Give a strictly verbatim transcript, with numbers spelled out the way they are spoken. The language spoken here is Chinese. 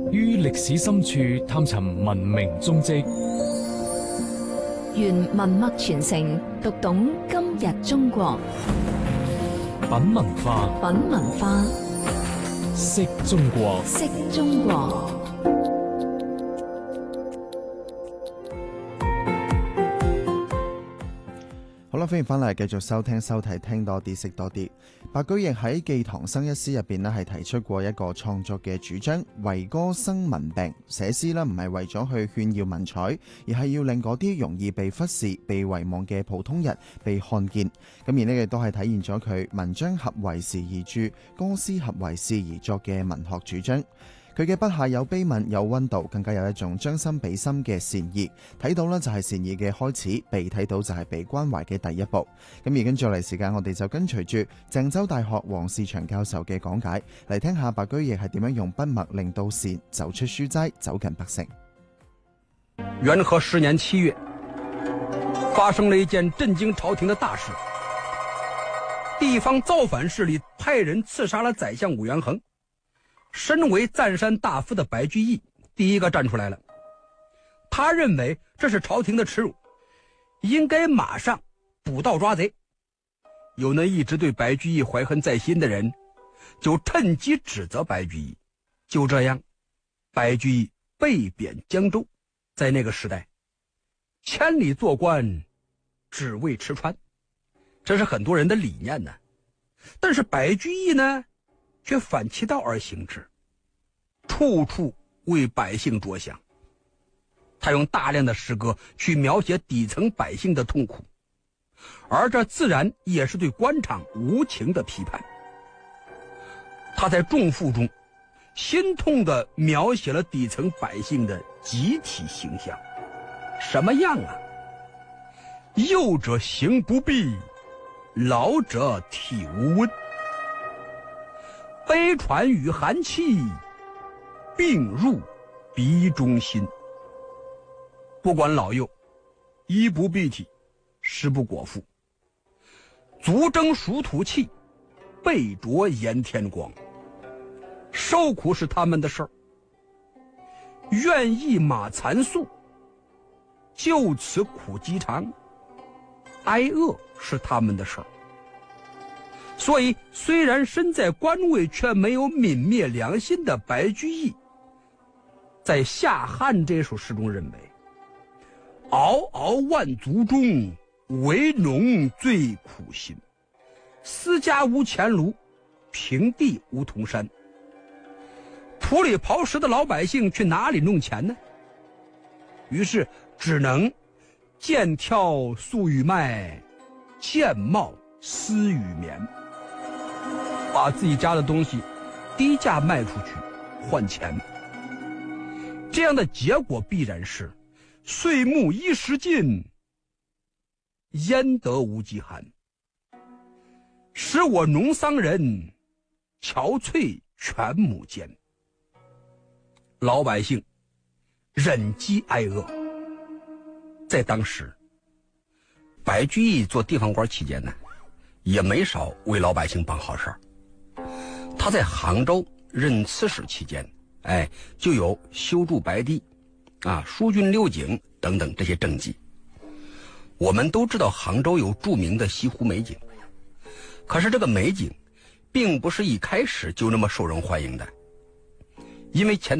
於歷史深處探尋文明蹤跡， 願文脈傳承，讀懂今日中國。 品文化， 品文化， 識中國， 識中國。 好啦，歡迎翻嚟，繼續收聽收睇，聽多啲，識多啲。白居易喺《寄唐生》一詩入邊咧，係提出過一個創作嘅主張，為歌生民病。寫詩咧唔係為咗去勸耀文采，而係要令嗰啲容易被忽視、被遺忘嘅普通人被看見。咁而呢，亦都係體現咗佢文章合為時而著，歌詩合為事而作嘅文學主張。佢嘅筆下有悲憫，有溫度，更加有一種將心比心嘅善意。睇到呢就係善意嘅開始，被睇到就係被關懷嘅第一步。咁而跟住嚟時間，我哋就跟隨住鄭州大學黃士祥教授嘅講解，嚟聽下白居易係點樣用筆墨令到善走出書齋，走近百姓。 元和十年七月，發生了一件震驚朝廷的大事，地方造反勢力派人刺殺了宰相武元衡。身為贊山大夫的白居易第一個站出來了，他認為這是朝廷的恥辱，應該馬上捕盜抓賊。有那一直對白居易懷恨在心的人就趁機指責白居易。就這樣，白居易被貶江州。在那個時代，千里做官只為吃穿，這是很多人的理念呢。但是白居易呢卻反其道而行之，處處為百姓着想。他用大量的詩歌去描寫底層百姓的痛苦，而這自然也是對官場無情的批判。他在《仲父》中心痛地描寫了底層百姓的集體形象。什麼樣啊？幼者行不避，老者體無溫，悲喘與寒氣，病入鼻中心。不管老幼，衣不蔽體，食不果腹，足蒸暑土氣，背着炎天光。受苦是他們的事兒，願意馬殘宿，就此苦極長，挨餓是他們的事兒。所以雖然身在官位卻沒有泯滅良心的白居易，在《夏漢》這首詩中認為，嗷嗷萬族中，為農最苦心，私家無錢廬，平地無銅山。土裡刨食的老百姓去哪裡弄錢呢？於是只能見挑粟與麥，見帽絲與棉，把自己家的東西低價賣出去換錢。這樣的結果必然是歲暮衣食盡，焉得無飢寒，使我農桑人，憔悴犬母間。老百姓忍饥挨餓。在當時，白居易做地方官期間呢，也沒少為老百姓辦好事。他在杭州任刺史期間，哎，就有修築白堤啊、疏浚六井等等這些政績。我們都知道杭州有著名的西湖美景，可是這個美景並不是一開始就那麼受人歡迎的，因為前